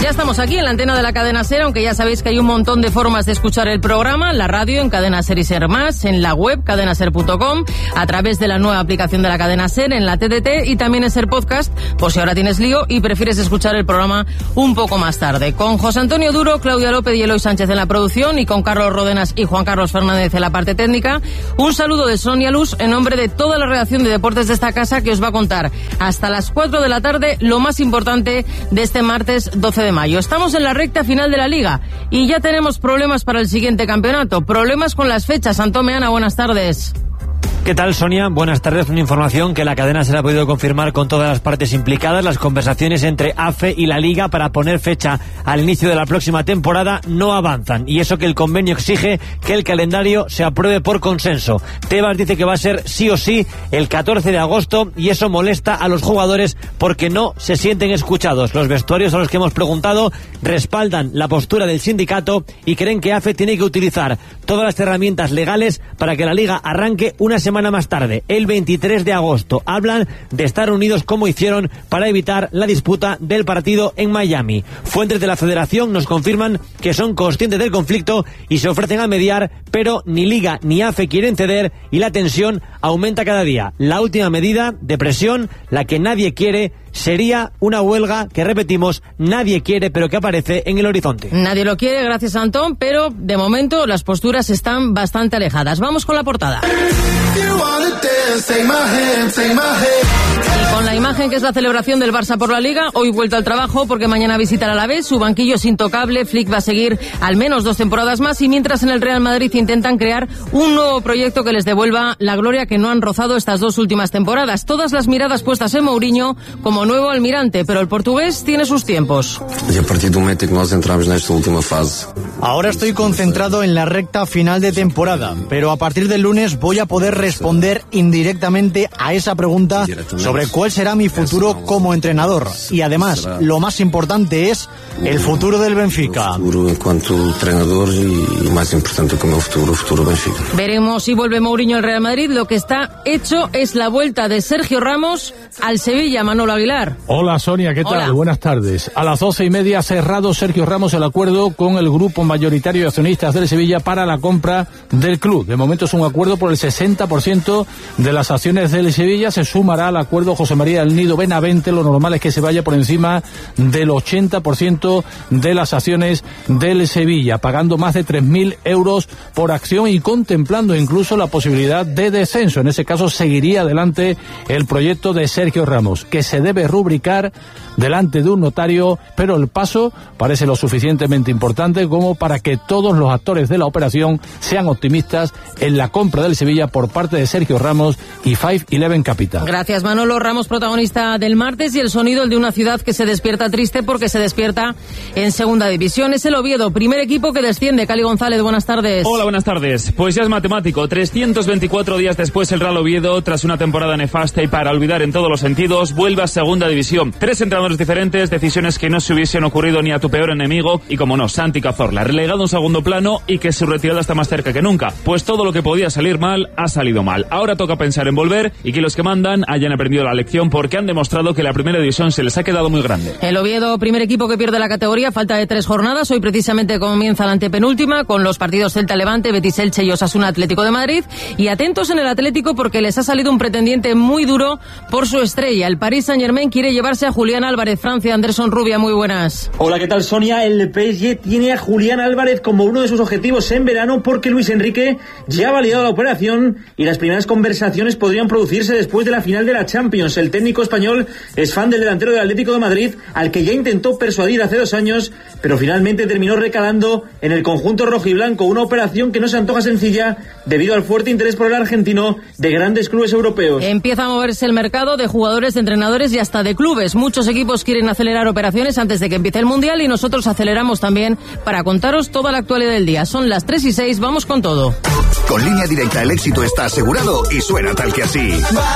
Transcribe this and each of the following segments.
Ya estamos aquí en la antena de la cadena SER, aunque ya sabéis que hay un montón de formas de escuchar el programa, en la radio, en Cadena SER y SER Más, en la web cadenaser.com, a través de la nueva aplicación de la cadena SER, en la TDT y también en SER Podcast, por si ahora tienes lío y prefieres escuchar el programa un poco más tarde. Con José Antonio Duro, Claudia López y Eloy Sánchez en la producción y con Carlos Rodenas y Juan Carlos Fernández en la parte técnica. Un saludo de Sonia Luz en nombre de toda la redacción de deportes de esta casa, que os va a contar hasta las 4 de la tarde lo más importante de este martes 12 de mayo. Estamos en la recta final de la Liga y ya tenemos problemas para el siguiente campeonato. Problemas con las fechas. Antón Meana, buenas tardes. ¿Qué tal, Sonia? Buenas tardes. Una información que la cadena se la ha podido confirmar con todas las partes implicadas. Las conversaciones entre AFE y la Liga para poner fecha al inicio de la próxima temporada no avanzan. Y eso que el convenio exige que el calendario se apruebe por consenso. Tebas dice que va a ser sí o sí el 14 de agosto y eso molesta a los jugadores porque no se sienten escuchados. Los vestuarios a los que hemos preguntado respaldan la postura del sindicato y creen que AFE tiene que utilizar todas las herramientas legales para que la Liga arranque una semana más tarde, el 23 de agosto. Hablan de estar unidos como hicieron para evitar la disputa del partido en Miami. Fuentes de la federación nos confirman que son conscientes del conflicto y se ofrecen a mediar, pero ni Liga ni AFE quieren ceder y la tensión aumenta cada día. La última medida de presión, la que nadie quiere, sería una huelga que, repetimos, nadie quiere, pero que aparece en el horizonte. Nadie lo quiere, gracias Antón, pero de momento las posturas están bastante alejadas. Vamos con la portada. Y con la imagen que es la celebración del Barça por la Liga, hoy vuelta al trabajo porque mañana visitará al Alavés, su banquillo es intocable, Flick va a seguir al menos 2 temporadas más y mientras en el Real Madrid intentan crear un nuevo proyecto que les devuelva la gloria que no han rozado estas 2 últimas temporadas. Todas las miradas puestas en Mourinho como nuevo almirante, pero el portugués tiene sus tiempos. Y a partir del momento en que nos entramos en esta última fase. Ahora estoy concentrado en la recta final de temporada, pero a partir del lunes voy a poder responder indirectamente a esa pregunta sobre cuál será mi futuro como entrenador. Y además, lo más importante es el futuro del Benfica. El futuro en cuanto entrenador y más importante como el futuro Benfica. Veremos si vuelve Mourinho al Real Madrid. Lo que está hecho es la vuelta de Sergio Ramos al Sevilla. Manolo Aguilar. Hola Sonia, ¿qué tal? Hola. Buenas tardes. A las 12:30 ha cerrado Sergio Ramos el acuerdo con el grupo mayoritario de accionistas del Sevilla para la compra del club. De momento es un acuerdo por el 60% de las acciones del Sevilla. Se sumará al acuerdo José María del Nido Benavente. Lo normal es que se vaya por encima del 80% de las acciones del Sevilla, pagando más de 3.000 euros por acción y contemplando incluso la posibilidad de descenso. En ese caso seguiría adelante el proyecto de Sergio Ramos, que se debe rubricar delante de un notario, pero el paso parece lo suficientemente importante como para que todos los actores de la operación sean optimistas en la compra del Sevilla por parte de Sergio Ramos y 5-11 Capital. Gracias, Manolo. Ramos, protagonista del martes, y el sonido, el de una ciudad que se despierta triste porque se despierta en segunda división. Es el Oviedo, primer equipo que desciende. Cali González, buenas tardes. Hola, buenas tardes. Pues ya es matemático. 324 días después, el Real Oviedo, tras una temporada nefasta y para olvidar en todos los sentidos, vuelve a segunda división. 3 entrenadores diferentes, decisiones que no se hubiesen ocurrido ni a tu peor enemigo y, como no, Santi Cazorla, relegado a un segundo plano y que su retirada está más cerca que nunca. Pues todo lo que podía salir mal, ha salido mal. Ahora toca pensar en volver y que los que mandan hayan aprendido la lección porque han demostrado que la primera división se les ha quedado muy grande. El Oviedo, primer equipo que pierde la categoría, falta de 3 jornadas. Hoy precisamente comienza la antepenúltima con los partidos Celta Levante, Betis Elche y Osasuna Atlético de Madrid. Y atentos en el Atlético porque les ha salido un pretendiente muy duro por su estrella. El Paris Saint-Germain quiere llevarse a Julián Álvarez. Francia, Anderson Rubia, muy buenas. Hola, ¿qué tal, Sonia? El PSG tiene a Julián Álvarez como uno de sus objetivos en verano porque Luis Enrique ya ha validado la operación y las primeras conversaciones podrían producirse después de la final de la Champions. El técnico español es fan del delantero del Atlético de Madrid, al que ya intentó persuadir hace 2 años, pero finalmente terminó recalando en el conjunto rojiblanco, una operación que no se antoja sencilla debido al fuerte interés por el argentino de grandes clubes europeos. Empieza a moverse el mercado de jugadores, de entrenadores y hasta de clubes. Muchos equipos quieren acelerar operaciones antes de que empiece el Mundial y nosotros aceleramos también para contaros toda la actualidad del día. Son las 3:06, vamos con todo. Con Línea Directa el éxito está asegurado y suena tal que así.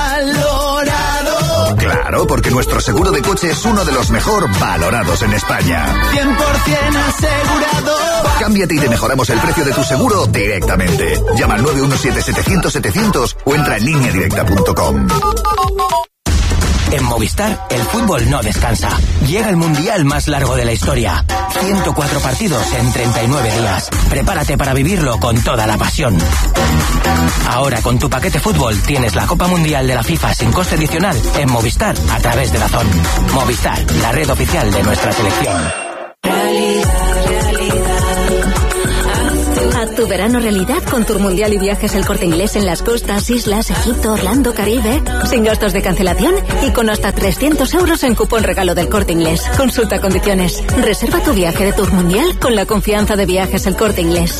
¡Valorado! Claro, porque nuestro seguro de coche es uno de los mejor valorados en España. 100% asegurado. Cámbiate y te mejoramos el precio de tu seguro directamente. Llama al 917-700-700 o entra en lineadirecta.com. En Movistar, el fútbol no descansa. Llega el mundial más largo de la historia. 104 partidos en 39 días. Prepárate para vivirlo con toda la pasión. Ahora con tu paquete fútbol tienes la Copa Mundial de la FIFA sin coste adicional en Movistar a través de DAZN. Movistar, la red oficial de nuestra selección. Haz tu verano realidad con Tour Mundial y Viajes El Corte Inglés en las costas, islas, Egipto, Orlando, Caribe. Sin gastos de cancelación y con hasta 300 euros en cupón regalo del Corte Inglés. Consulta condiciones. Reserva tu viaje de Tour Mundial con la confianza de Viajes El Corte Inglés.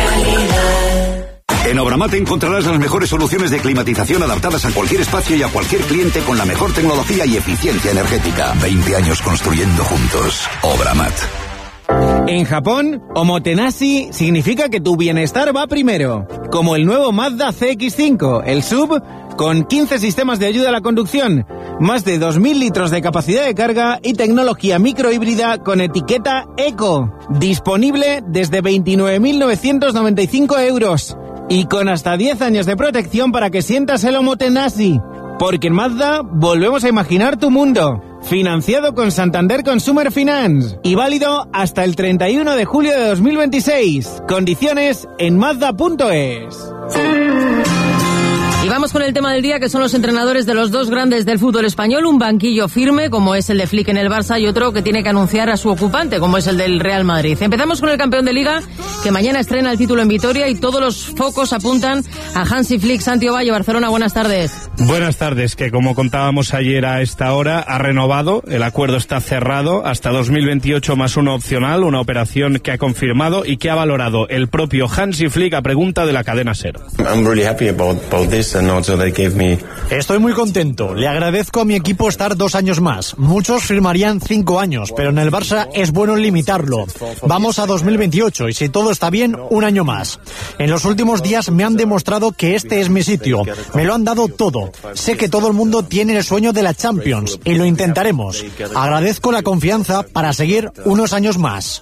En Obramat encontrarás las mejores soluciones de climatización adaptadas a cualquier espacio y a cualquier cliente con la mejor tecnología y eficiencia energética. 20 años construyendo juntos. Obramat. En Japón, Omotenashi significa que tu bienestar va primero. Como el nuevo Mazda CX-5, el SUV, con 15 sistemas de ayuda a la conducción, más de 2.000 litros de capacidad de carga y tecnología microhíbrida con etiqueta Eco. Disponible desde 29.995 euros. Y con hasta 10 años de protección para que sientas el Omotenashi. Porque en Mazda volvemos a imaginar tu mundo. Financiado con Santander Consumer Finance. Y válido hasta el 31 de julio de 2026. Condiciones en Mazda.es. Y vamos con el tema del día, que son los entrenadores de los dos grandes del fútbol español. Un banquillo firme, como es el de Flick en el Barça, y otro que tiene que anunciar a su ocupante, como es el del Real Madrid. Empezamos con el campeón de Liga, que mañana estrena el título en Vitoria, y todos los focos apuntan a Hansi Flick. Santi Ovalle, Barcelona, buenas tardes. Buenas tardes, que como contábamos ayer a esta hora, ha renovado, el acuerdo está cerrado hasta 2028 más uno opcional, una operación que ha confirmado y que ha valorado el propio Hansi Flick a pregunta de la cadena SER. I'm really happy about this. Estoy muy contento. Le agradezco a mi equipo estar 2 años más. Muchos firmarían 5 años, pero en el Barça es bueno limitarlo. Vamos a 2028 y si todo está bien, 1 año más. En los últimos días me han demostrado que este es mi sitio. Me lo han dado todo. Sé que todo el mundo tiene el sueño de la Champions y lo intentaremos. Agradezco la confianza para seguir unos años más.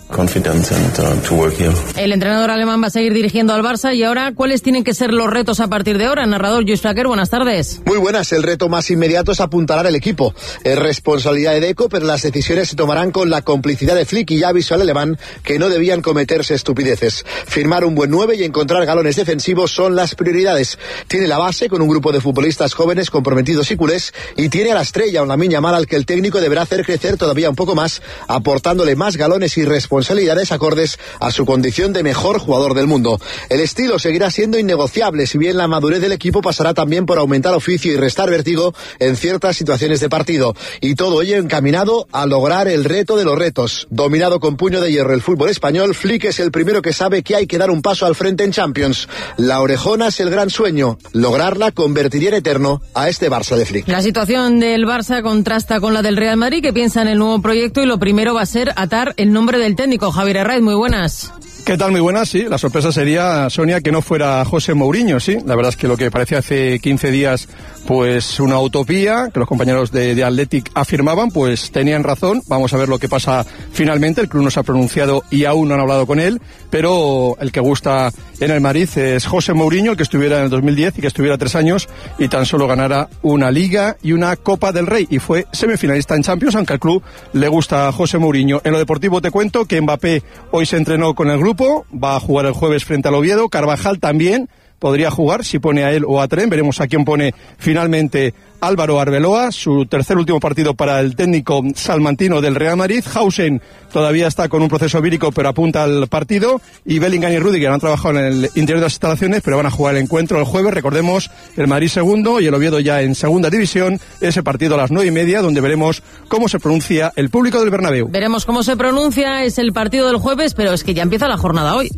El entrenador alemán va a seguir dirigiendo al Barça, y ahora, ¿cuáles tienen que ser los retos a partir de ahora? Narrador Luis Flaquer, buenas tardes. Muy buenas. El reto más inmediato es apuntalar el equipo. Es responsabilidad de Deco, pero las decisiones se tomarán con la complicidad de Flick, y ya avisó al alemán que no debían cometerse estupideces. Firmar un buen 9 y encontrar galones defensivos son las prioridades. Tiene la base con un grupo de futbolistas jóvenes comprometidos y culés, y tiene a la estrella, un Lamine Yamal, al que el técnico deberá hacer crecer todavía un poco más, aportándole más galones y responsabilidades acordes a su condición de mejor jugador del mundo. El estilo seguirá siendo innegociable, si bien la madurez del equipo pasará también por aumentar oficio y restar vértigo en ciertas situaciones de partido, y todo ello encaminado a lograr el reto de los retos. Dominado con puño de hierro el fútbol español, Flick es el primero que sabe que hay que dar un paso al frente en Champions. La orejona es el gran sueño. Lograrla convertiría en eterno a este Barça de Flick. La situación del Barça contrasta con la del Real Madrid, que piensa en el nuevo proyecto, y lo primero va a ser atar el nombre del técnico. Javier Herraiz, muy buenas. ¿Qué tal? Muy buenas, sí. La sorpresa sería, Sonia, que no fuera José Mourinho, sí. La verdad es que lo que parecía hace 15 días, pues una utopía, que los compañeros de Athletic afirmaban, pues tenían razón. Vamos a ver lo que pasa finalmente. El club no se ha pronunciado y aún no han hablado con él, pero el que gusta en el Madrid es José Mourinho, el que estuviera en el 2010 y que estuviera 3 años y tan solo ganara una Liga y una Copa del Rey, y fue semifinalista en Champions, aunque al club le gusta a José Mourinho. En lo deportivo te cuento que Mbappé hoy se entrenó con el grupo, va a jugar el jueves frente al Oviedo. Carvajal también podría jugar, si pone a él o a Tren. Veremos a quién pone finalmente Álvaro Arbeloa, su tercer último partido para el técnico salmantino del Real Madrid. Hausen todavía está con un proceso vírico, pero apunta al partido, y Bellingham y Rüdiger han trabajado en el interior de las instalaciones, pero van a jugar el encuentro el jueves. Recordemos, el Madrid segundo y el Oviedo ya en segunda división. Ese partido a las 9:30, donde veremos cómo se pronuncia el público del Bernabéu. Veremos cómo se pronuncia. Es el partido del jueves, pero es que ya empieza la jornada hoy.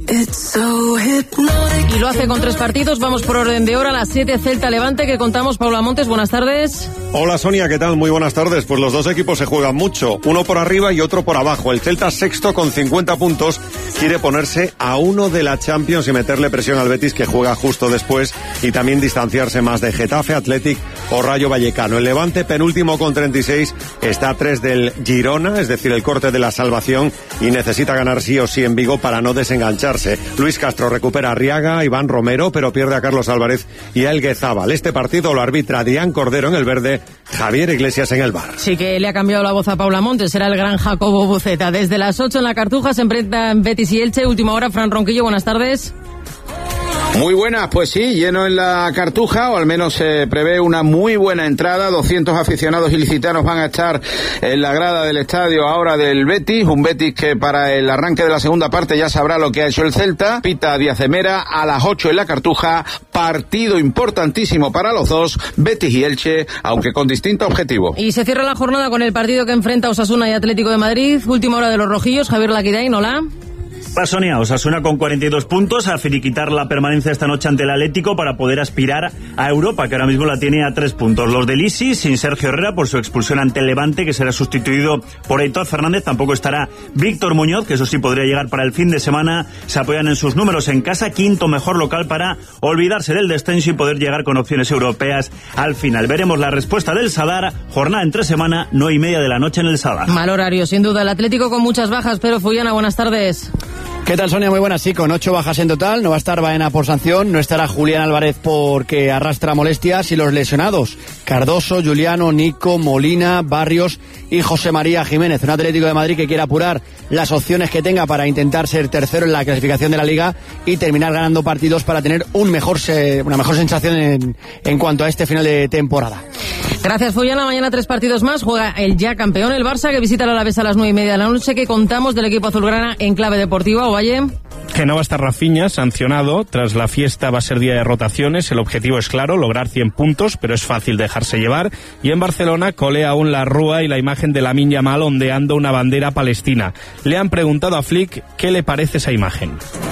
Y lo hace con 3 partidos. Vamos por orden de hora. A las 7, Celta Levante, que contamos. Paula Montes, buenas tardes. Hola Sonia, ¿qué tal? Muy buenas tardes. Pues los dos equipos se juegan mucho, uno por arriba y otro por abajo. El Celta, sexto con 50 puntos, quiere ponerse a 1 de la Champions y meterle presión al Betis, que juega justo después, y también distanciarse más de Getafe, Athletic o Rayo Vallecano. El Levante, penúltimo con 36, está a 3 del Girona, es decir, el corte de la salvación, y necesita ganar sí o sí en Vigo para no desengancharse. Luis Castro recupera a Arriaga, Iván Romero, pero pierde a Carlos Álvarez y a Elguezábal. Este partido lo arbitra Dián Cordero en el verde, Javier Iglesias en el bar. Sí que le ha cambiado la voz a Paula Montes, será el gran Jacobo Buceta. Desde las 8 en la Cartuja se enfrentan Betis y Elche. Última hora, Fran Ronquillo, buenas tardes. Muy buenas, pues sí, lleno en la Cartuja, o al menos se prevé una muy buena entrada. 200 aficionados ilicitanos van a estar en la grada del estadio ahora del Betis, un Betis que para el arranque de la segunda parte ya sabrá lo que ha hecho el Celta. Pita Díaz de Mera a las 8 en la Cartuja, partido importantísimo para los dos, Betis y Elche, aunque con distinto objetivo. Y se cierra la jornada con el partido que enfrenta Osasuna y Atlético de Madrid. Última hora de los rojillos, Javier Laquidain, hola. Hola Sonia, Osasuna con 42 puntos a finiquitar la permanencia esta noche ante el Atlético para poder aspirar a Europa, que ahora mismo la tiene a 3 puntos. Los del Isi, sin Sergio Herrera por su expulsión ante el Levante, que será sustituido por Aitor Fernández. Tampoco estará Víctor Muñoz, que eso sí podría llegar para el fin de semana. Se apoyan en sus números en casa, quinto mejor local para olvidarse del descenso y poder llegar con opciones europeas al final. Veremos la respuesta del Sadar, jornada entre semana, 9:30 de la noche en el Sadar. Mal horario, sin duda, el Atlético con muchas bajas, pero Fullana, buenas tardes. ¿Qué tal, Sonia? Muy buenas, sí, con 8 bajas en total. No va a estar Baena por sanción, no estará Julián Álvarez porque arrastra molestias, y los lesionados: Cardoso, Juliano, Nico, Molina, Barrios y José María Jiménez. Un Atlético de Madrid que quiere apurar las opciones que tenga para intentar ser tercero en la clasificación de la Liga y terminar ganando partidos para tener una mejor sensación en cuanto a este final de temporada. Gracias, Fullana. Mañana 3 partidos más. Juega el ya campeón, el Barça, que visita al Alavés a las 9:30 de la noche. Que contamos del equipo azulgrana en clave deportiva, Ovalle. Que no va a estar Rafinha, sancionado. Tras la fiesta va a ser día de rotaciones. El objetivo es claro, lograr 100 puntos, pero es fácil dejarse llevar. Y en Barcelona colea aún la rúa y la imagen de Lamine Yamal ondeando una bandera palestina. Le han preguntado a Flick qué le parece esa imagen.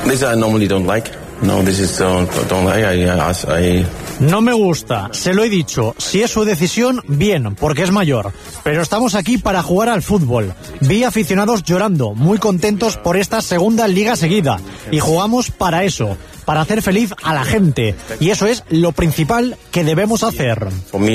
No me gusta, se lo he dicho. Si es su decisión, bien, porque es mayor. Pero estamos aquí para jugar al fútbol. Vi aficionados llorando, muy contentos por esta segunda liga seguida. Y jugamos para eso, para hacer feliz a la gente. Y eso es lo principal que debemos hacer.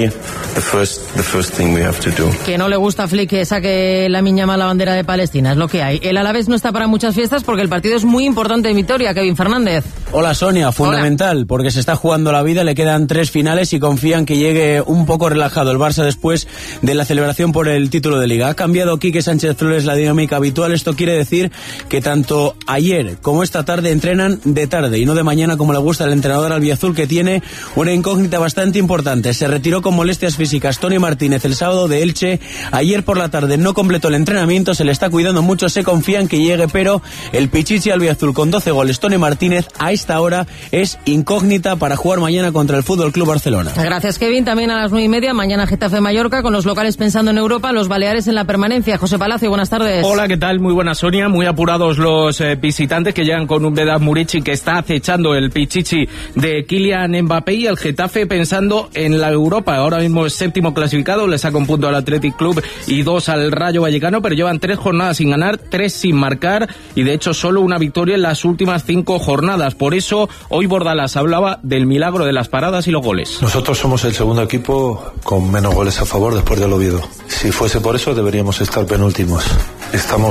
Que no le gusta a Flick que saque Lamine Yamal la bandera de Palestina, es lo que hay. El Alavés no está para muchas fiestas porque el partido es muy importante en Vitoria. Kevin Fernández. Hola Sonia, fundamental. Hola. Porque se está jugando la vida, le quedan 3 finales y confían que llegue un poco relajado el Barça después de la celebración por el título de Liga. Ha cambiado Quique Sánchez Flores la dinámica habitual. Esto quiere decir que tanto ayer como esta tarde entrenan de tarde y no de mañana, como le gusta al entrenador albiazul, que tiene una incógnita bastante importante. Se retiró con molestias físicas Tony Martínez el sábado de Elche. Ayer por la tarde no completó el entrenamiento, se le está cuidando mucho, se confía en que llegue, pero el pichichi albiazul con 12 goles, Tony Martínez, a esta hora es incógnita para jugar mañana contra el Fútbol Club Barcelona. Gracias, Kevin. También a las 9:30, mañana Getafe Mallorca, con los locales pensando en Europa, los Baleares en la permanencia. José Palacio, buenas tardes. Hola, ¿qué tal? Muy buenas, Sonia. Muy apurados los visitantes, que llegan con un Vedat Murici que está acechando el pichichi de Kylian Mbappé, y el Getafe pensando en la Europa. Ahora mismo es 7º clasificado, le saca un punto al Athletic Club y 2 al Rayo Vallecano, pero llevan 3 jornadas sin ganar, 3 sin marcar, y de hecho solo una victoria en las últimas 5 jornadas. Por eso hoy Bordalás hablaba del milagro de las paradas y los goles. Nosotros somos el segundo equipo con menos goles a favor después del Oviedo. Si fuese por eso deberíamos estar penúltimos. Estamos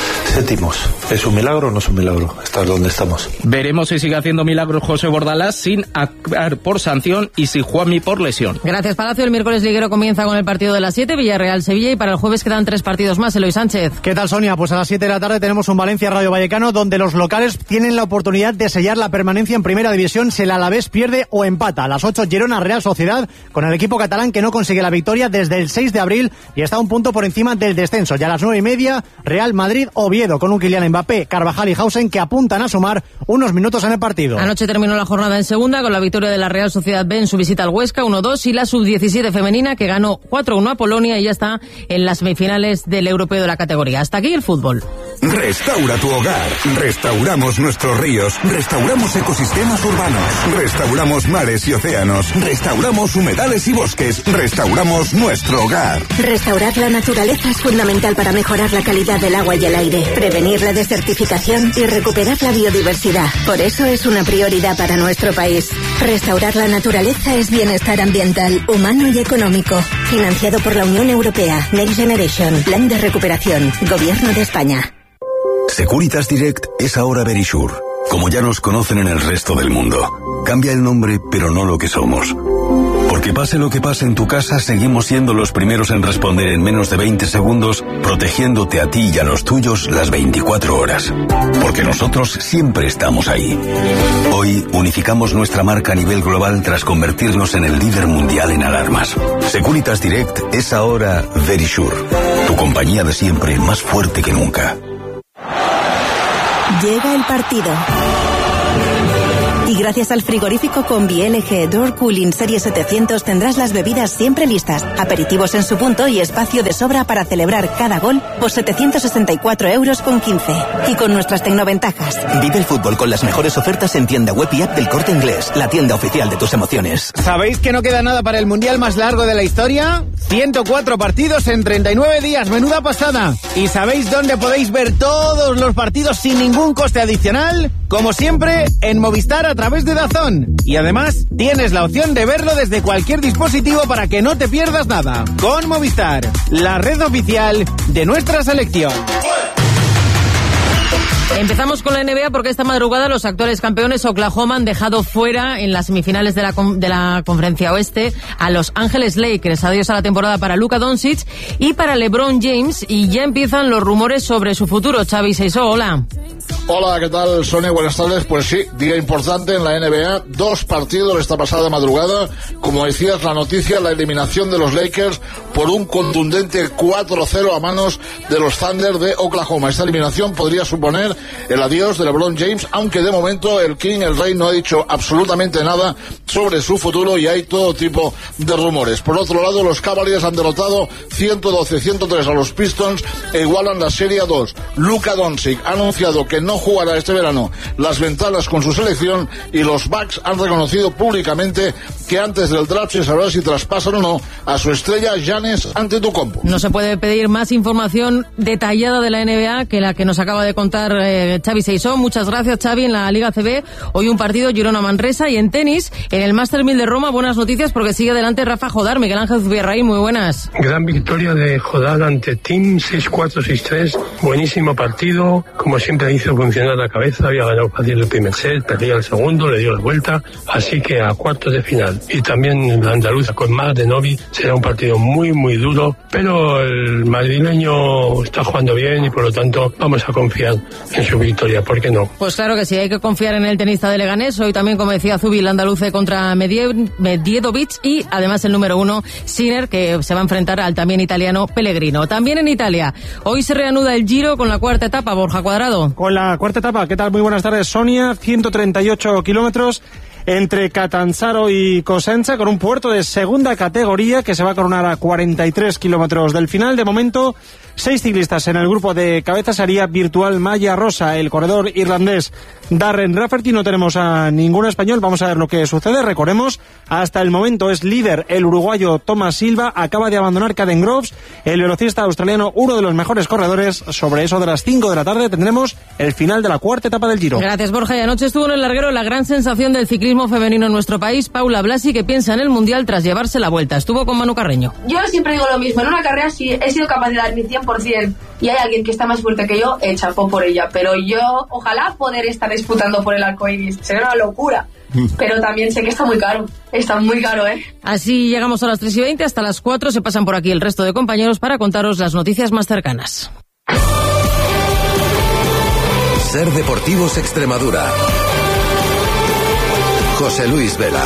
7º. ¿Es un milagro o no es un milagro estar donde estamos? Veremos si sigue haciendo milagros José Bordalás sin actuar por sanción y si Juanmi por lesión. Gracias, Palacio. El miércoles liguero comienza con el partido de las 7, Villarreal-Sevilla, y para el jueves quedan 3 partidos más. Eloy Sánchez. ¿Qué tal, Sonia? Pues a las 7 de la tarde tenemos un Valencia-Rayo Vallecano, donde los locales tienen la oportunidad de sellar la permanencia en Primera División si el Alavés pierde o empata. A las 8, Girona-Real Sociedad, con el equipo catalán que no consigue la victoria desde el 6 de abril y está un punto por encima del descenso. Y a las 9:30, Real Madrid-Oviedo, con un Kylian Mbappé, Carvajal y Hausen que apuntan a sumar unos minutos en el partido. Anoche terminó la jornada en segunda con la victoria de la Real Sociedad B en su visita al Huesca, 1-2, y la sub-17 femenina que ganó 4-1 a Polonia y ya está en las semifinales del europeo de la categoría. Hasta aquí el fútbol. Restaura tu hogar. Restauramos nuestros ríos. Restauramos ecosistemas urbanos. Restauramos mares y océanos. Restauramos humedales y bosques. Restauramos nuestro hogar. Restaurar la naturaleza es fundamental para mejorar la calidad del agua y el aire, prevenir la desertificación y recuperar la biodiversidad. Por eso es una prioridad para nuestro país. Restaurar la naturaleza es bienestar ambiental, humano y económico. Financiado por la Unión Europea. Next Generation. Plan de recuperación. Gobierno de España. Securitas Direct es ahora Verisure, como ya nos conocen en el resto del mundo. Cambia el nombre, pero no lo que somos. Porque Porque pase lo que pase en tu casa, seguimos siendo los primeros en responder en menos de 20 segundos, protegiéndote a ti y a los tuyos las 24 horas. Porque nosotros siempre estamos ahí. Hoy unificamos nuestra marca a nivel global tras convertirnos en el líder mundial en alarmas. Securitas Direct es ahora Verisure, tu compañía de siempre más fuerte que nunca. Llega el partido. Y gracias al frigorífico Combi LG Door Cooling Serie 700 tendrás las bebidas siempre listas, aperitivos en su punto y espacio de sobra para celebrar cada gol por 764,15 €. Y con nuestras tecnoventajas. Vive el fútbol con las mejores ofertas en tienda web y app del Corte Inglés, la tienda oficial de tus emociones. ¿Sabéis que no queda nada para el mundial más largo de la historia? 104 partidos en 39 días, menuda pasada. ¿Y sabéis dónde podéis ver todos los partidos sin ningún coste adicional? Como siempre, en Movistar a través de DAZN. Y además, tienes la opción de verlo desde cualquier dispositivo para que no te pierdas nada. Con Movistar, la red oficial de nuestra selección. Empezamos con la NBA porque esta madrugada los actuales campeones Oklahoma han dejado fuera en las semifinales de la Conferencia Oeste a Los Ángeles Lakers. Adiós a la temporada para Luka Doncic y para LeBron James, y ya empiezan los rumores sobre su futuro. Xavi Seisó, hola. Hola, ¿qué tal, Sonia? Buenas tardes. Pues sí, día importante en la NBA. 2 partidos esta pasada madrugada. Como decías, la noticia, la eliminación de los Lakers por un contundente 4-0 a manos de los Thunder de Oklahoma. Esta eliminación podría suponer el adiós de LeBron James, aunque de momento el King, el Rey, no ha dicho absolutamente nada sobre su futuro y hay todo tipo de rumores. Por otro lado, los Cavaliers han derrotado 112-103 a los Pistons e igualan la serie a 2. Luka Doncic ha anunciado que no jugará este verano las ventanas con su selección y los Bucks han reconocido públicamente que antes del draft se sabrá si traspasan o no a su estrella Giannis Antetokounmpo. No se puede pedir más información detallada de la NBA que la que nos acaba de contar Xavi Seisó. Muchas gracias, Xavi. En la Liga CB hoy un partido Girona-Manresa, y en tenis, en el Master 1000 de Roma, buenas noticias porque sigue adelante Rafa Jodar. Miguel Ángel Zubierraín, muy buenas. Gran victoria de Jodar ante Tim, 6-4, 6-3, buenísimo partido, como siempre hizo funcionar la cabeza, había ganado fácil el primer set, perdía el segundo, le dio la vuelta, así que a cuartos de final. Y también la andaluza con Mar de Novi será un partido muy muy duro, pero el madrileño está jugando bien y por lo tanto vamos a confiar en su victoria, ¿por qué no? Pues claro que sí, hay que confiar en el tenista de Leganés. Hoy también, como decía Zubi, el andaluce contra Medjedovic y además el número 1, Sinner, que se va a enfrentar al también italiano Pellegrino. También en Italia, hoy se reanuda el Giro con la cuarta etapa, Borja Cuadrado. Con la cuarta etapa, ¿qué tal? Muy buenas tardes, Sonia. 138 kilómetros entre Catanzaro y Cosenza, con un puerto de segunda categoría que se va a coronar a 43 kilómetros del final. De momento, 6 ciclistas en el grupo de cabeza sería virtual Malla Rosa, el corredor irlandés Darren Rafferty. No tenemos a ningún español, vamos a ver lo que sucede. Recordemos, hasta el momento es líder el uruguayo Thomas Silva, acaba de abandonar Caden Groves, el velocista australiano, uno de los mejores corredores. Sobre eso de las 5 de la tarde tendremos el final de la cuarta etapa del Giro. Gracias, Borja. Y anoche estuvo en el larguero la gran sensación del ciclismo femenino en nuestro país, Paula Blasi, que piensa en el Mundial tras llevarse la vuelta. Estuvo con Manu Carreño. Yo siempre digo lo mismo, en una carrera sí he sido capaz de dar mi 100% y hay alguien que está más fuerte que yo, chapó por ella, pero yo ojalá poder estar disputando por el arcoíris, sería una locura. Pero también sé que está muy caro, Así llegamos a las 3:20, hasta las 4 se pasan por aquí el resto de compañeros para contaros las noticias más cercanas. Ser Deportivos Extremadura. José Luis Vela.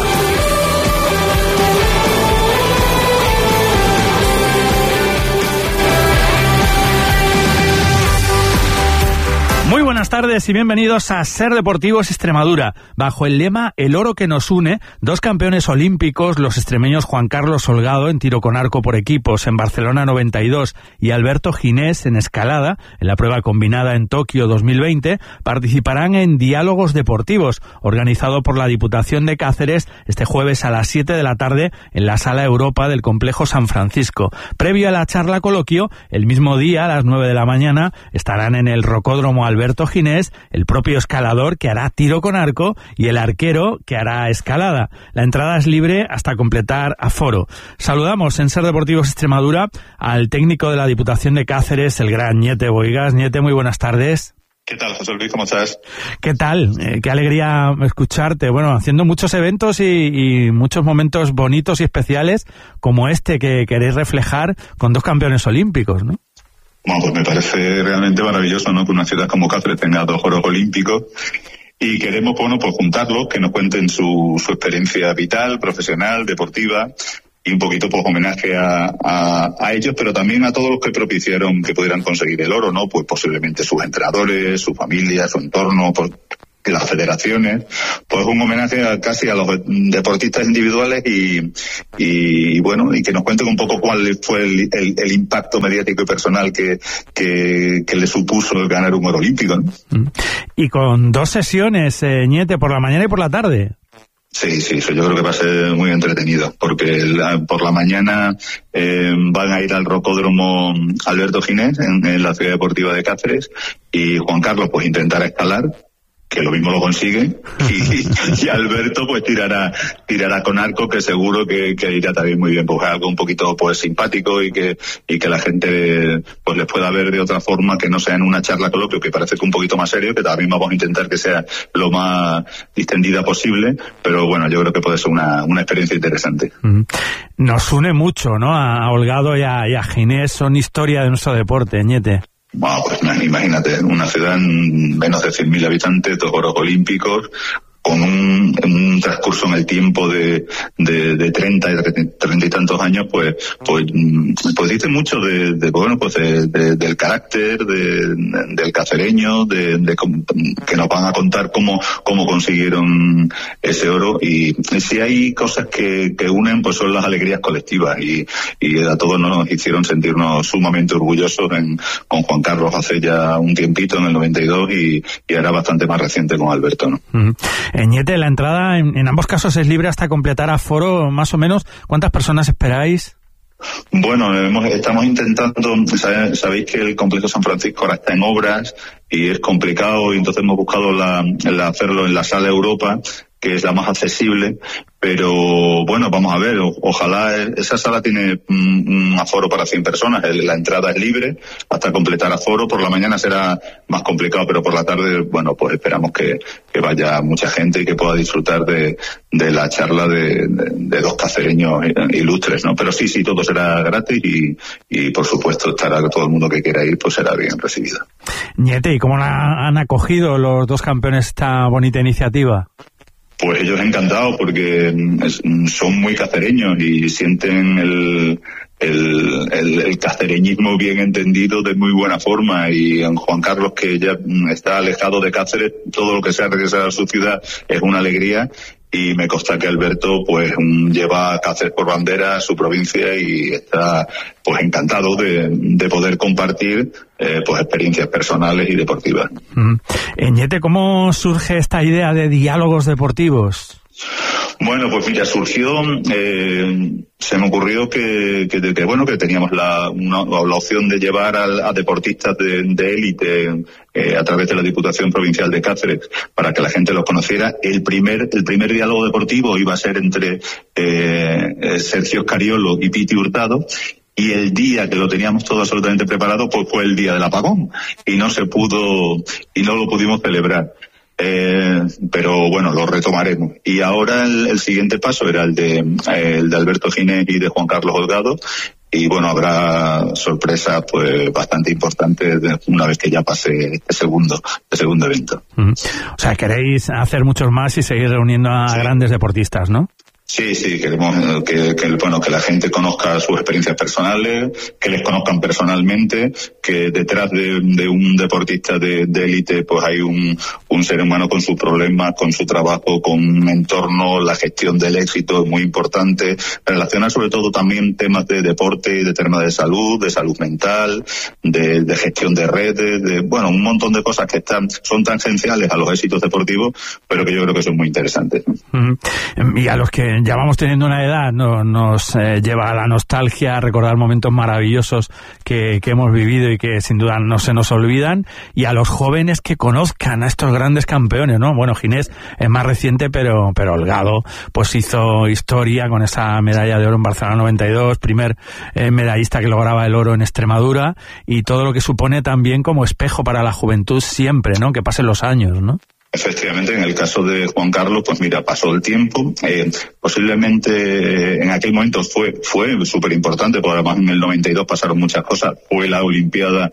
Muy buenas tardes y bienvenidos a Ser Deportivos Extremadura. Bajo el lema El oro que nos une, 2 campeones olímpicos, los extremeños Juan Carlos Holgado en tiro con arco por equipos en Barcelona 92 y Alberto Ginés en escalada, en la prueba combinada en Tokio 2020, participarán en Diálogos Deportivos, organizado por la Diputación de Cáceres este jueves a las 7 de la tarde en la Sala Europa del Complejo San Francisco. Previo a la charla coloquio, el mismo día a las 9 de la mañana estarán en el Rocódromo Alberto Ginés, el propio escalador que hará tiro con arco y el arquero que hará escalada. La entrada es libre hasta completar aforo. Saludamos en Ser Deportivos Extremadura al técnico de la Diputación de Cáceres, el gran Ñete Boigas. Ñete, muy buenas tardes. ¿Qué tal, José Luis? ¿Cómo estás? ¿Qué tal? Qué alegría escucharte. Bueno, haciendo muchos eventos y muchos momentos bonitos y especiales como este que queréis reflejar con 2 campeones olímpicos, ¿no? Bueno, pues me parece realmente maravilloso, ¿no?, que una ciudad como Cáceres tenga 2 Juegos Olímpicos. Y queremos, bueno, pues juntarlos, que nos cuenten su experiencia vital, profesional, deportiva, y un poquito pues homenaje a ellos, pero también a todos los que propiciaron que pudieran conseguir el oro, ¿no? Pues posiblemente sus entrenadores, su familia, su entorno, pues las federaciones, pues un homenaje casi a los deportistas individuales y bueno, y que nos cuenten un poco cuál fue el impacto mediático y personal que le supuso ganar un oro olímpico, ¿no? Y con 2 sesiones, Ñete, por la mañana y por la tarde. Sí, eso yo creo que va a ser muy entretenido, porque por la mañana van a ir al rocódromo Alberto Ginés en la Ciudad Deportiva de Cáceres, y Juan Carlos pues intentará escalar, que lo mismo lo consigue, y Alberto pues tirará con arco, que seguro que irá también muy bien, pues algo un poquito pues simpático y que la gente pues les pueda ver de otra forma, que no sea en una charla coloquio, que parece que un poquito más serio, que también vamos a intentar que sea lo más distendida posible, pero bueno, yo creo que puede ser una experiencia interesante. Nos une mucho, ¿no?, a Holgado y a Ginés, son historia de nuestro deporte, Ñete. Bueno, pues imagínate, una ciudad en menos de 100.000 habitantes, 2 Juegos Olímpicos, con un transcurso en el tiempo de 30 y tantos años, pues dice mucho del carácter del cacereño, que nos van a contar cómo consiguieron ese oro. Y si hay cosas que unen, pues son las alegrías colectivas, y a todos nos hicieron sentirnos sumamente orgullosos con Juan Carlos hace ya un tiempito, en el 92, y ahora bastante más reciente con Alberto, ¿no? Ñete, la entrada en ambos casos es libre hasta completar aforo, más o menos. ¿Cuántas personas esperáis? Bueno, estamos intentando, sabéis que el complejo San Francisco ahora está en obras y es complicado, y entonces hemos buscado hacerlo en la Sala Europa, que es la más accesible, pero bueno, vamos a ver, ojalá. Esa sala tiene un aforo para 100 personas, la entrada es libre hasta completar aforo. Por la mañana será más complicado, pero por la tarde, bueno, pues esperamos que vaya mucha gente y que pueda disfrutar de la charla de 2 cacereños ilustres, ¿no? Pero sí, todo será gratis y por supuesto estará todo el mundo que quiera ir, pues será bien recibido. Ñete, ¿y cómo han acogido los 2 campeones esta bonita iniciativa? Pues ellos encantados, porque son muy cacereños y sienten el cacereñismo bien entendido de muy buena forma, y en Juan Carlos, que ya está alejado de Cáceres, todo lo que sea regresar a su ciudad es una alegría, y me consta que Alberto pues lleva a Cáceres por bandera, su provincia, y está pues encantado de poder compartir pues experiencias personales y deportivas. Ñete, ¿cómo surge esta idea de diálogos deportivos? Bueno, pues mira, surgió, se me ocurrió que teníamos la opción de llevar a deportistas de élite a través de la Diputación Provincial de Cáceres, para que la gente los conociera. El primer diálogo deportivo iba a ser entre Sergio Scariolo y Piti Hurtado, y el día que lo teníamos todo absolutamente preparado, pues fue el día del apagón, y no lo pudimos celebrar. Pero bueno, lo retomaremos. Y ahora el siguiente paso era el de Alberto Ginés y de Juan Carlos Holgado, y bueno, habrá sorpresas pues bastante importantes una vez que ya pase este segundo evento. O sea, queréis hacer muchos más y seguir reuniendo a grandes deportistas, ¿no? Sí, queremos que la gente conozca sus experiencias personales, que les conozcan personalmente, que detrás de un deportista de élite pues hay un ser humano con sus problemas, con su trabajo, con un entorno. La gestión del éxito es muy importante, relacionar sobre todo también temas de deporte y de temas de salud mental, de gestión de redes, un montón de cosas que son tan esenciales a los éxitos deportivos, pero que yo creo que son muy interesantes. Y a los que ya vamos teniendo una edad, nos lleva a la nostalgia, a recordar momentos maravillosos que hemos vivido y que sin duda no se nos olvidan, y a los jóvenes que conozcan a estos grandes campeones, ¿no? Bueno, Ginés es más reciente, pero Holgado pues hizo historia con esa medalla de oro en Barcelona 92, primer medallista que lograba el oro en Extremadura, y todo lo que supone también como espejo para la juventud siempre, ¿no? Que pasen los años, ¿no? Efectivamente, en el caso de Juan Carlos, pues mira, pasó el tiempo. Posiblemente en aquel momento fue súper importante, porque además en el 92 pasaron muchas cosas. Fue la Olimpiada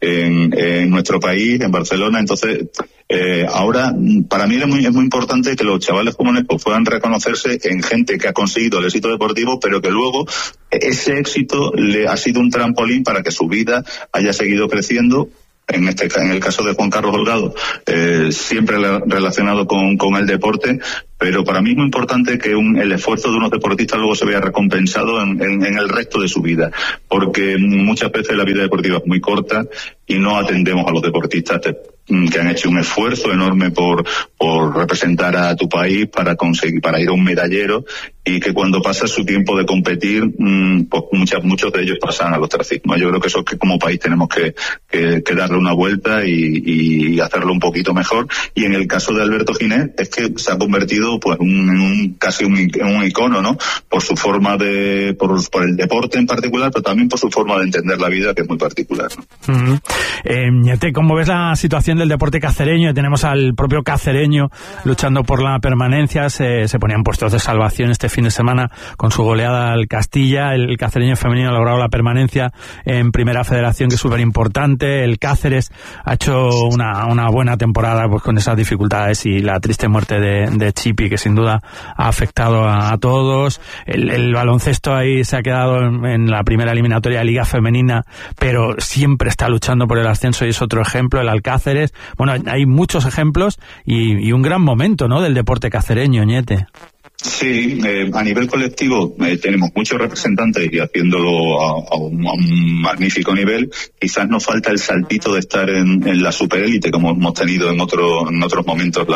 en nuestro país, en Barcelona. Entonces, ahora, para mí es muy importante que los chavales jóvenes pues, puedan reconocerse en gente que ha conseguido el éxito deportivo, pero que luego ese éxito le ha sido un trampolín para que su vida haya seguido creciendo. En el caso de Juan Carlos Holgado, siempre relacionado con el deporte, pero para mí es muy importante que el esfuerzo de unos deportistas luego se vea recompensado en el resto de su vida, porque muchas veces la vida deportiva es muy corta y no atendemos a los deportistas que han hecho un esfuerzo enorme por representar a tu país para ir a un medallero, y que cuando pasa su tiempo de competir, pues muchos de ellos pasan al ostracismo. Yo creo que eso es que como país tenemos que darle una vuelta y hacerlo un poquito mejor. Y en el caso de Alberto Ginés es que se ha convertido pues casi un icono, ¿no? Por su forma por el deporte en particular, pero también por su forma de entender la vida, que es muy particular, ¿no? Ñete, ¿cómo ves la situación del deporte cacereño? Tenemos al propio cacereño luchando por la permanencia, se ponían puestos de salvación este fin de semana con su goleada al Castilla. El cacereño femenino ha logrado la permanencia en Primera Federación, que es súper importante. El Cáceres ha hecho una buena temporada pues con esas dificultades y la triste muerte de Chipi, que sin duda ha afectado a todos. El baloncesto ahí se ha quedado en la primera eliminatoria de Liga Femenina, pero siempre está luchando por el ascenso, y es otro ejemplo, el Alcáceres. Bueno, hay muchos ejemplos y un gran momento, ¿no?, del deporte cacereño, Ñete. Sí, a nivel colectivo tenemos muchos representantes y haciéndolo a un magnífico nivel. Quizás nos falta el saltito de estar en la superélite, como hemos tenido en otros momentos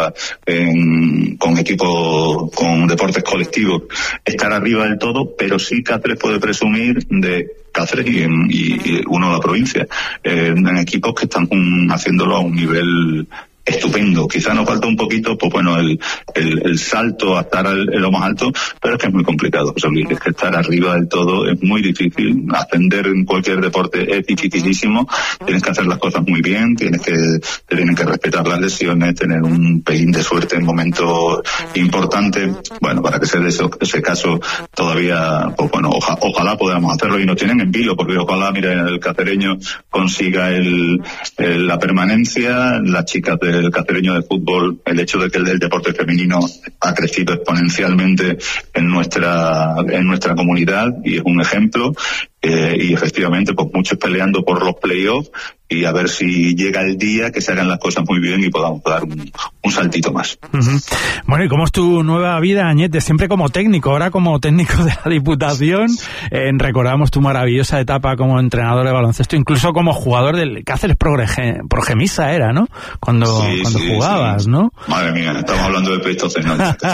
con equipos, con deportes colectivos, estar arriba del todo, pero sí Cáceres puede presumir de Cáceres y uno de la provincia, en equipos que están haciéndolo a un nivel estupendo. Quizá nos falta un poquito, pues bueno, el salto a estar en lo más alto, pero es que es muy complicado, José Luis. Es que estar arriba del todo es muy difícil. Ascender en cualquier deporte es dificilísimo. Tienes que hacer las cosas muy bien, te tienen que respetar las lesiones, tener un pelín de suerte en momentos importantes. Bueno, para que se dé ese caso todavía, pues bueno, ojalá podamos hacerlo, y nos tienen en vilo, porque ojalá, mira, el cacereño consiga la permanencia. Las chicas del cacereño de fútbol, el hecho de que el deporte femenino ha crecido exponencialmente en nuestra comunidad, y es un ejemplo, y efectivamente pues muchos peleando por los playoffs, y a ver si llega el día que se hagan las cosas muy bien y podamos dar un saltito más. Uh-huh. Bueno, ¿y cómo es tu nueva vida, Añete? Siempre como técnico, ahora como técnico de la Diputación. Recordamos tu maravillosa etapa como entrenador de baloncesto, incluso como jugador del Cáceres Progemisa era, ¿no? Cuando jugabas, sí. ¿No? Madre mía, estamos hablando de Pleistoceno.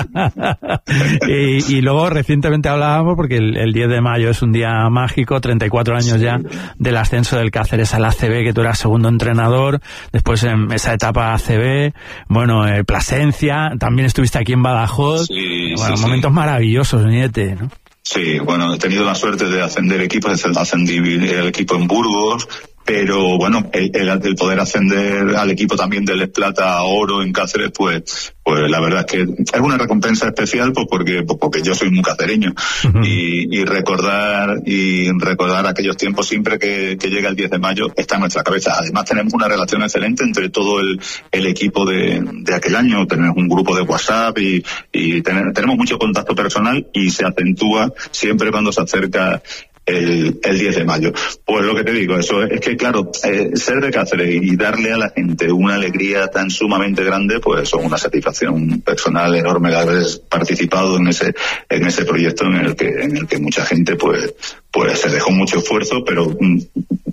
y luego recientemente hablábamos, porque el 10 de mayo es un día mágico, 34 años ya del ascenso del Cáceres al ACB, que tú eras segundo entrenador, después en esa etapa ACB, bueno, Plasencia, también estuviste aquí en Badajoz, momentos maravillosos, Ñete, ¿no? Sí, bueno, he tenido la suerte de ascender equipos, ascendí el equipo en Burgos, pero bueno, el poder ascender al equipo también del Les Plata a oro en Cáceres, pues la verdad es que es una recompensa especial, pues porque yo soy muy cacereño. Uh-huh. y recordar aquellos tiempos siempre que llega el 10 de mayo está en nuestra cabeza. Además tenemos una relación excelente entre todo el equipo de aquel año. Tenemos un grupo de WhatsApp y tenemos mucho contacto personal, y se acentúa siempre cuando se acerca el 10 de mayo. Pues lo que te digo, eso es que claro, ser de Cáceres y darle a la gente una alegría tan sumamente grande, pues es una satisfacción personal enorme de haber participado en ese proyecto en el que mucha gente pues se dejó mucho esfuerzo, pero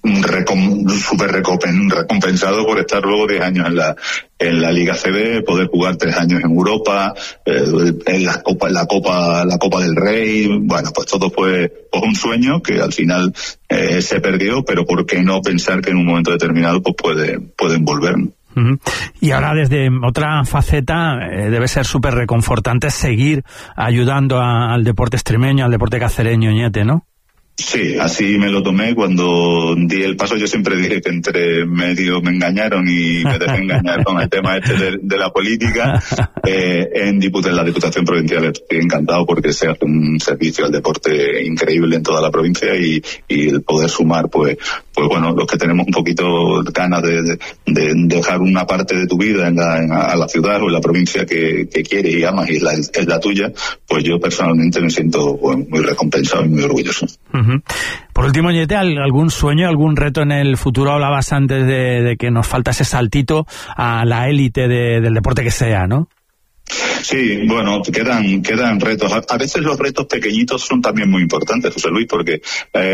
súper recompensado por estar luego 10 años en la Liga CB, poder jugar 3 años en Europa, en la Copa del Rey. Bueno, pues todo fue un sueño que al final se perdió, pero ¿por qué no pensar que en un momento determinado pues pueden volver, ¿no? Y ahora desde otra faceta debe ser súper reconfortante seguir ayudando al deporte extremeño, al deporte cacereño, Ñete, ¿no? Sí, así me lo tomé cuando di el paso. Yo siempre dije que entre medio me engañaron y me dejé engañar con el tema de la política. En la Diputación Provincial estoy encantado porque se hace un servicio al deporte increíble en toda la provincia y el poder sumar, pues bueno, los que tenemos un poquito ganas de dejar una parte de tu vida a la ciudad o en la provincia que quieres y amas y es la tuya, pues yo personalmente me siento muy recompensado y muy orgulloso. Por último, Ñete, ¿algún sueño, algún reto en el futuro? Hablabas antes de que nos falta ese saltito a la élite del deporte que sea, ¿no? Sí, bueno, quedan retos. A veces los retos pequeñitos son también muy importantes, José Luis, porque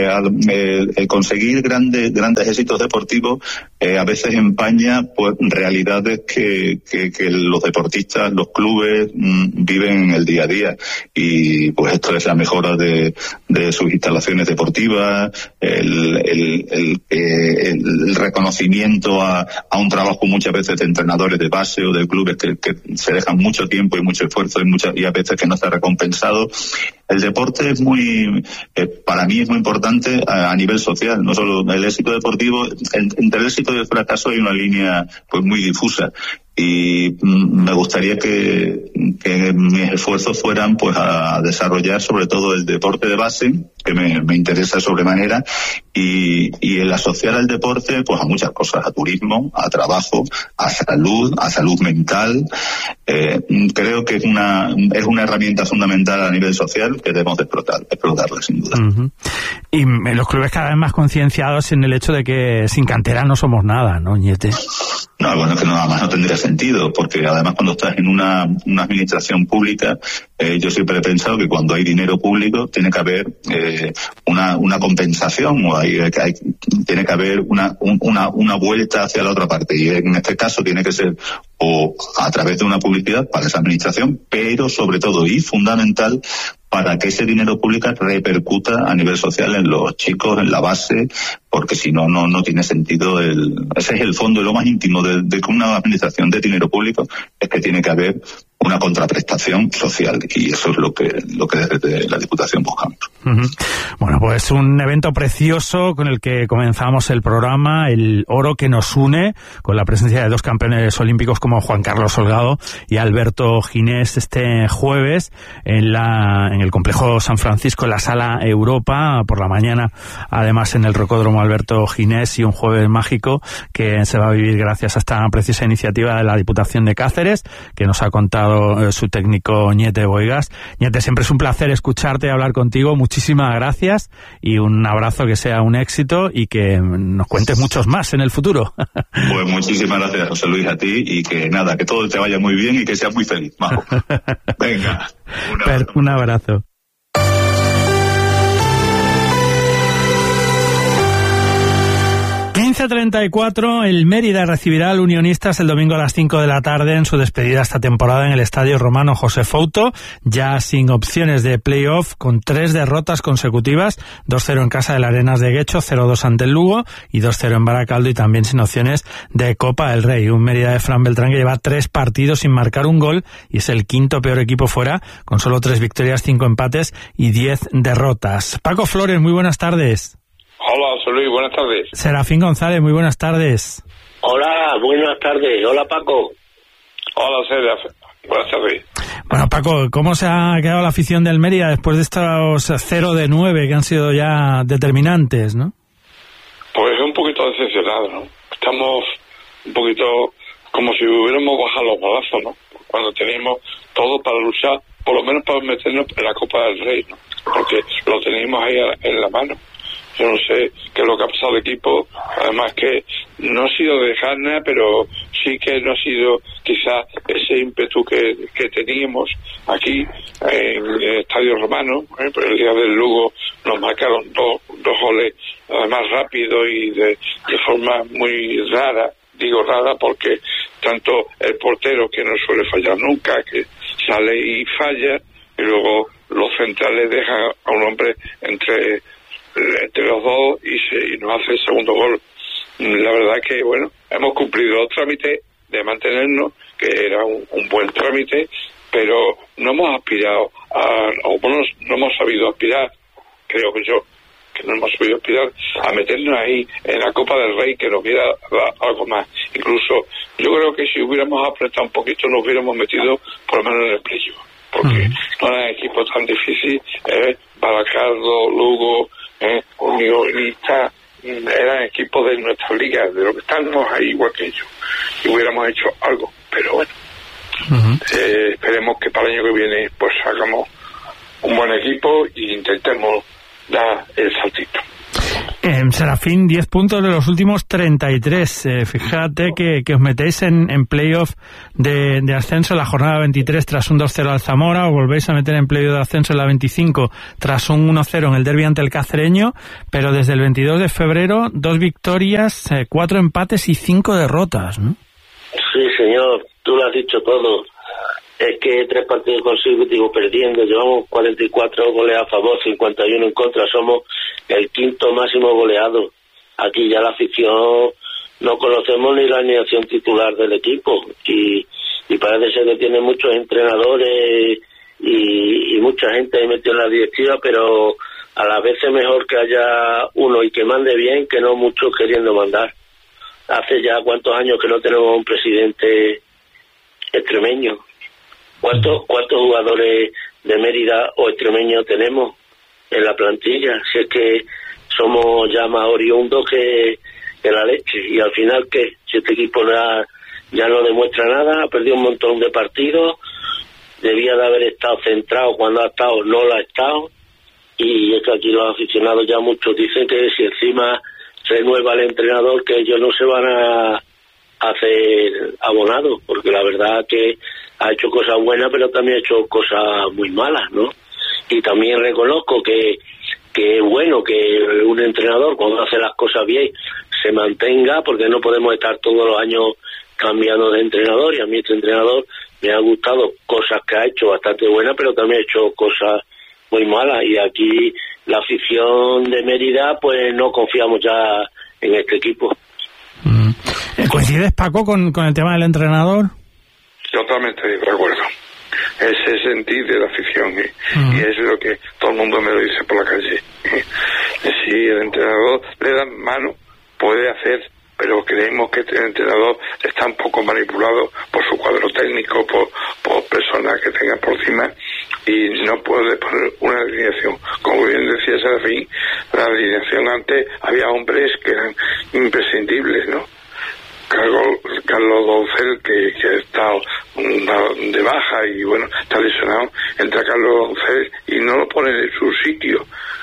el conseguir grandes éxitos deportivos a veces empaña pues realidades que los deportistas, los clubes viven en el día a día. Y pues esto es la mejora de sus instalaciones deportivas, el reconocimiento a un trabajo muchas veces de entrenadores de base o de clubes que se dejan mucho tiempo y mucho esfuerzo y a veces que no está recompensado. El deporte es para mí es muy importante a nivel social, no solo el éxito deportivo. Entre el éxito y el fracaso hay una línea pues muy difusa y me gustaría que mis esfuerzos fueran pues a desarrollar sobre todo el deporte de base, que me interesa sobremanera, y el asociar al deporte pues a muchas cosas, a turismo, a trabajo, a salud mental. Creo que es una herramienta fundamental a nivel social que debemos de explotarla sin duda. Y los clubes cada vez más concienciados en el hecho de que sin cantera no somos nada, ¿no, Ñete? No, bueno, es que nada más no tendría sentido, porque además cuando estás en una administración pública, yo siempre he pensado que cuando hay dinero público tiene que haber una compensación, o tiene que haber una vuelta hacia la otra parte, y en este caso tiene que ser o a través de una publicidad para esa administración, pero sobre todo y fundamental para que ese dinero público repercuta a nivel social en los chicos, en la base, porque si no tiene sentido. Ese es el fondo, lo más íntimo de una administración de dinero público, es que tiene que haber una contraprestación social, y eso es lo que desde la Diputación buscamos. Bueno, pues un evento precioso con el que comenzamos el programa, el oro que nos une, con la presencia de dos campeones olímpicos como Juan Carlos Holgado y Alberto Ginés este jueves en el complejo San Francisco, en la Sala Europa, por la mañana, además en el Rocódromo Alberto Ginés, y un jueves mágico que se va a vivir gracias a esta preciosa iniciativa de la Diputación de Cáceres, que nos ha contado su técnico Ñete Boigas. Ñete, siempre es un placer escucharte y hablar contigo. Muchísimas gracias y un abrazo, que sea un éxito y que nos cuentes muchos más en el futuro. Pues muchísimas gracias, José Luis, a ti, y que nada, que todo te vaya muy bien y que seas muy feliz, Majo. Venga, un abrazo. 15:34, el Mérida recibirá al Unionistas el domingo a las 5 de la tarde en su despedida esta temporada en el Estadio Romano José Fouto, ya sin opciones de playoff, con 3 derrotas consecutivas, 2-0 en casa del Arenas de Guecho, 0-2 ante el Lugo y 2-0 en Baracaldo, y también sin opciones de Copa del Rey. Un Mérida de Fran Beltrán que lleva 3 partidos sin marcar un gol y es el quinto peor equipo fuera, con solo 3 victorias, 5 empates y 10 derrotas. Paco Flores, muy buenas tardes. Hola, José Luis, buenas tardes. Serafín González, muy buenas tardes. Hola, buenas tardes. Hola, Paco. Hola, Serafín. Buenas tardes. Bueno, Paco, ¿cómo se ha quedado la afición del Mérida después de estos 0-9 que han sido ya determinantes, no? Pues un poquito decepcionado, ¿no? Estamos un poquito como si hubiéramos bajado los balazos, ¿no? Cuando teníamos todo para luchar, por lo menos para meternos en la Copa del Rey, ¿no? Porque lo teníamos ahí en la mano. Yo no sé qué es lo que ha pasado al equipo, además que no ha sido de Hanna, pero sí sí que no ha sido quizás ese ímpetu que teníamos aquí en el Estadio Romano. Pero el día del Lugo nos marcaron dos goles, además rápido y de forma muy rara. Digo rara porque tanto el portero, que no suele fallar nunca, que sale y falla, y luego los centrales dejan a un hombre entre los dos y nos hace el segundo gol. La verdad que, bueno, hemos cumplido el trámite de mantenernos, que era un buen trámite, pero no hemos aspirado no hemos sabido aspirar, creo que no hemos sabido aspirar a meternos ahí en la Copa del Rey, que nos hubiera dado algo más. Incluso yo creo que si hubiéramos apretado un poquito nos hubiéramos metido por lo menos en el playoff, porque no era un equipo tan difícil. Barakaldo, Lugo, Unionista, eran equipos de nuestra liga, de lo que estamos ahí igual que ellos, y hubiéramos hecho algo. Pero bueno, esperemos que para el año que viene pues hagamos un buen equipo e intentemos dar el saltito. Serafín, 10 puntos de los últimos 33. Fíjate que os metéis en playoff de ascenso en la jornada 23 tras un 2-0 al Zamora, os volvéis a meter en playoff de ascenso en la 25 tras un 1-0 en el derbi ante el Cacereño, pero desde el 22 de febrero 2 victorias, 4 empates y 5 derrotas, ¿no? Sí, señor, tú lo has dicho todo. Es que 3 partidos consecutivos perdiendo, llevamos 44 goles a favor, 51 en contra, somos el 5º máximo goleado. Aquí ya la afición no conocemos ni la alineación titular del equipo y parece ser que tiene muchos entrenadores y mucha gente ahí metida en la directiva, pero a la vez es mejor que haya uno y que mande bien que no muchos queriendo mandar. Hace ya cuántos años que no tenemos un presidente extremeño. ¿Cuántos jugadores de Mérida o extremeños tenemos en la plantilla? Si es que somos ya más oriundos que la leche. Y al final, ¿qué? Si este equipo ya no demuestra nada, ha perdido un montón de partidos, debía de haber estado centrado cuando ha estado, no lo ha estado. Y es que aquí los aficionados ya muchos dicen que si encima renueva el entrenador, que ellos no se van a hacer abonados, porque la verdad que ha hecho cosas buenas, pero también ha hecho cosas muy malas, ¿no? Y también reconozco que es bueno que un entrenador, cuando hace las cosas bien, se mantenga, porque no podemos estar todos los años cambiando de entrenador, y a mí este entrenador me ha gustado cosas que ha hecho bastante buenas, pero también ha hecho cosas muy malas, y aquí la afición de Mérida, pues no confiamos ya en este equipo. ¿Coincides, Paco, con el tema del entrenador? Totalmente de acuerdo. Ese sentir de la afición y es lo que todo el mundo me lo dice por la calle. Si el entrenador le da mano, puede hacer, pero creemos que este entrenador está un poco manipulado por su cuadro técnico, por personas que tengan por encima, y no puede poner una alineación. Como bien decía Serafín, la alineación antes había hombres que eran imprescindibles, ¿no? Carlos Doncel, que ha estado de baja y bueno, está lesionado, entra Carlos Doncel y no lo pone en su sitio.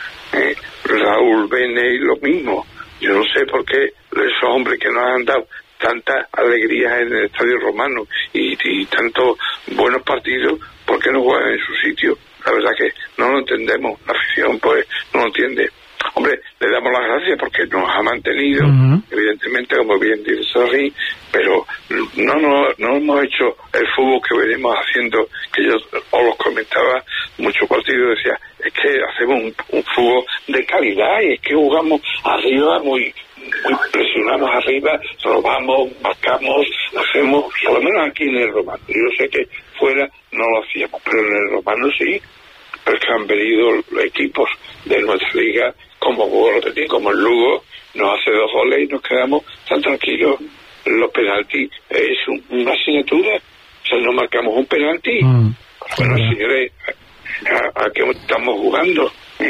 Raúl Bene y lo mismo. Yo no sé por qué esos hombres que nos han dado tantas alegrías en el Estadio Romano y tantos buenos partidos, ¿por qué no juegan en su sitio? La verdad que no lo entendemos, la afición pues no lo entiende. Hombre, le damos las gracias porque nos ha mantenido, evidentemente, como bien dice Sarri, pero no hemos hecho el fútbol que venimos haciendo, que yo os los comentaba, muchos partidos decía, es que hacemos un fútbol de calidad y es que jugamos arriba muy presionamos arriba, robamos, marcamos, hacemos, por lo menos aquí en el Romano. Yo sé que fuera no lo hacíamos, pero en el Romano sí, porque han venido equipos de nuestra liga, como como el Lugo, nos hace 2 goles y nos quedamos tan tranquilos. Los penaltis es una asignatura, o sea, no marcamos un penalti. Bueno, señores, ¿a qué estamos jugando?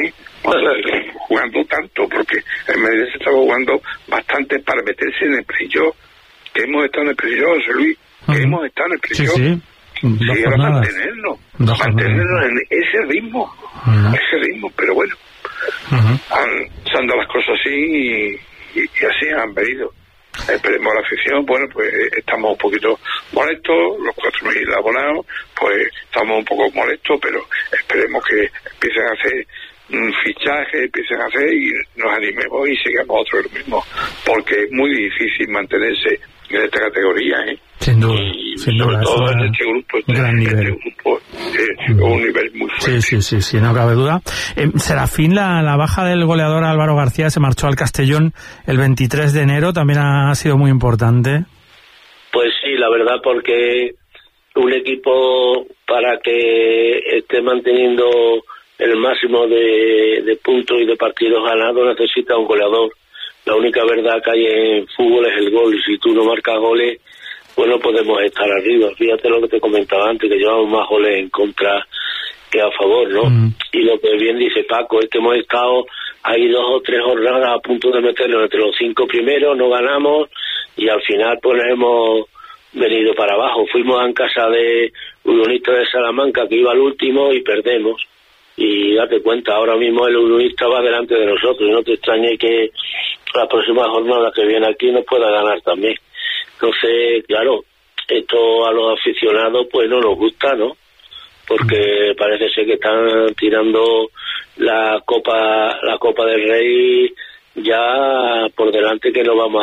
Jugando tanto, porque en Medellín se estaba jugando bastante para meterse en el playoff, que hemos estado en el playoff, José Luis, que hemos estado en el playoff. Sí, ahora mantenernos en ese ritmo, pero bueno, se han dado las cosas así y así han venido. Esperemos a la afición, bueno, pues estamos un poquito molestos, los 4.000 abonados, pues estamos un poco molestos, pero esperemos que empiecen a hacer fichajes, empiecen a hacer y nos animemos y sigamos otro lo mismo, porque es muy difícil mantenerse en esta categoría, Sin duda, sin duda. Sobre todo en este grupo, gran nivel. Un nivel muy fuerte. Sí, no cabe duda. Serafín, la baja del goleador Álvaro García, se marchó al Castellón el 23 de enero, también ha sido muy importante. Pues sí, la verdad, porque un equipo, para que esté manteniendo el máximo de puntos y de partidos ganados, necesita un goleador. La única verdad que hay en fútbol es el gol, y si tú no marcas goles, pues no podemos estar arriba. Fíjate lo que te comentaba antes, que llevamos más goles en contra que a favor, ¿no? Y lo que bien dice Paco es que hemos estado ahí 2 o 3 jornadas a punto de meternos entre los 5 primeros, no ganamos, y al final pues nos hemos venido para abajo. Fuimos en casa de Unionista de Salamanca, que iba al último, y perdemos. Y date cuenta, ahora mismo el Unionista va delante de nosotros, y no te extrañe que la próxima jornada que viene aquí nos pueda ganar también. Entonces, claro, esto a los aficionados pues no nos gusta, ¿no? Porque parece ser que están tirando la Copa del Rey ya por delante, que no vamos